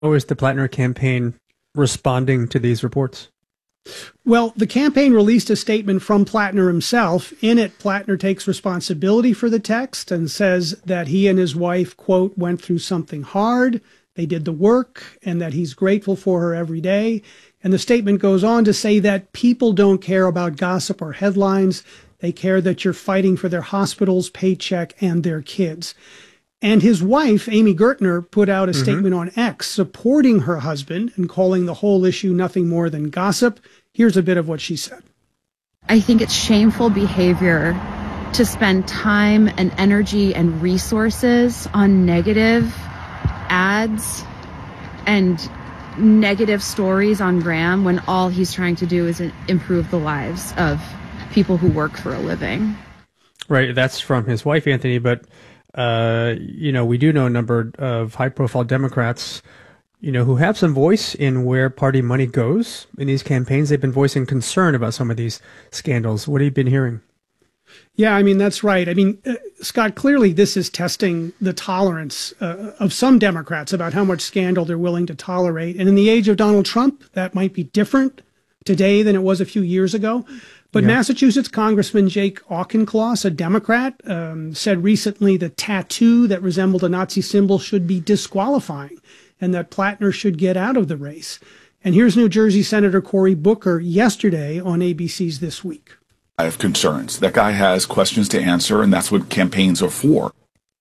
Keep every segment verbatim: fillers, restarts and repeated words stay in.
How is the Plattner campaign responding to these reports? Well, the campaign released a statement from Plattner himself. In it, Plattner takes responsibility for the text and says that he and his wife, quote, went through something hard, they did the work, and that he's grateful for her every day. And the statement goes on to say that people don't care about gossip or headlines. They care that you're fighting for their hospitals, paycheck, and their kids. And his wife, Amy Gertner, put out a mm-hmm. statement on X supporting her husband and calling the whole issue nothing more than gossip. Here's a bit of what she said. I think it's shameful behavior to spend time and energy and resources on negative ads and negative stories on Graham when all he's trying to do is improve the lives of people who work for a living. Right. That's from his wife, Anthony, but Uh, you know, we do know a number of high-profile Democrats, you know, who have some voice in where party money goes in these campaigns. They've been voicing concern about some of these scandals. What have you been hearing? Yeah, I mean, that's right. I mean, uh, Scott, clearly this is testing the tolerance uh, of some Democrats about how much scandal they're willing to tolerate. And in the age of Donald Trump, that might be different today than it was a few years ago. But yeah. Massachusetts Congressman Jake Auchincloss, a Democrat, um, said recently the tattoo that resembled a Nazi symbol should be disqualifying and that Plattner should get out of the race. And here's New Jersey Senator Cory Booker yesterday on A B C's This Week. I have concerns. That guy has questions to answer, and that's what campaigns are for.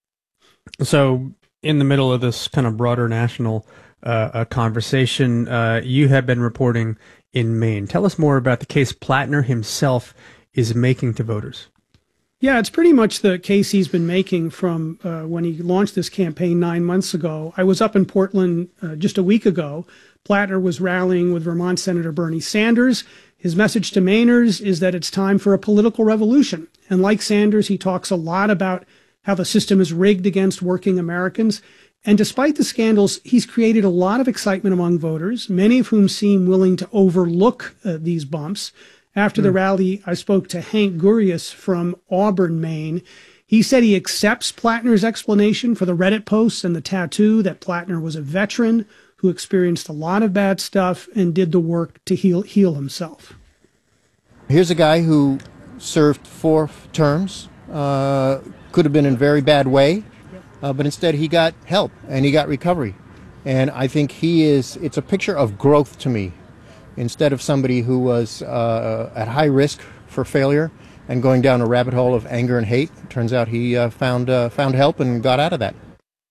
So in the middle of this kind of broader national uh, uh, conversation, uh, you have been reporting in Maine. Tell us more about the case Plattner himself is making to voters. Yeah, it's pretty much the case he's been making from uh, when he launched this campaign nine months ago. I was up in Portland uh, just a week ago. Plattner was rallying with Vermont Senator Bernie Sanders. His message to Mainers is that it's time for a political revolution. And like Sanders, he talks a lot about how the system is rigged against working Americans. And despite the scandals, he's created a lot of excitement among voters, many of whom seem willing to overlook uh, these bumps. After mm. the rally, I spoke to Hank Gurius from Auburn, Maine. He said he accepts Plattner's explanation for the Reddit posts and the tattoo, that Plattner was a veteran who experienced a lot of bad stuff and did the work to heal, heal himself. Here's a guy who served four terms, uh, could have been in a very bad way. Uh, but instead he got help and he got recovery. And I think he is, it's a picture of growth to me. Instead of somebody who was uh, at high risk for failure and going down a rabbit hole of anger and hate, it turns out he uh, found uh, found help and got out of that.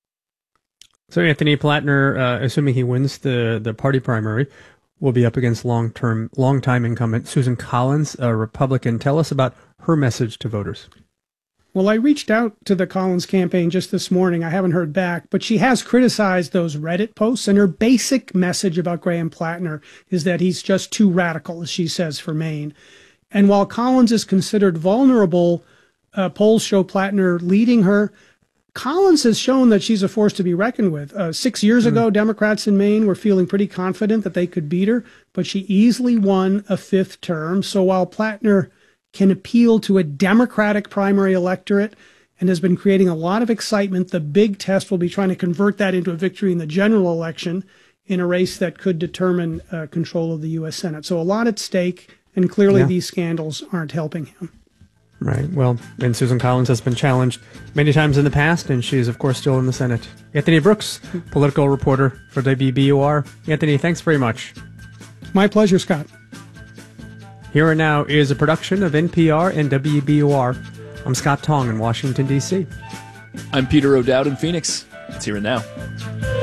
So Anthony Plattner, uh, assuming he wins the, the party primary, will be up against long-term, long-time incumbent Susan Collins, a Republican. Tell us about her message to voters. Well, I reached out to the Collins campaign just this morning. I haven't heard back, but she has criticized those Reddit posts, and her basic message about Graham Plattner is that he's just too radical, as she says, for Maine. And while Collins is considered vulnerable, uh, polls show Plattner leading her. Collins has shown that she's a force to be reckoned with. Uh, six years mm. ago, Democrats in Maine were feeling pretty confident that they could beat her, but she easily won a fifth term. So while Plattner can appeal to a Democratic primary electorate and has been creating a lot of excitement, the big test will be trying to convert that into a victory in the general election in a race that could determine uh, control of the U S Senate. So a lot at stake, and clearly yeah. these scandals aren't helping him. Right. Well, and Susan Collins has been challenged many times in the past, and she's, of course, still in the Senate. Anthony Brooks, political reporter for W B U R. Anthony, thanks very much. My pleasure, Scott. Here and Now is a production of N P R and W B U R. I'm Scott Tong in Washington, D C. I'm Peter O'Dowd in Phoenix. It's Here and Now.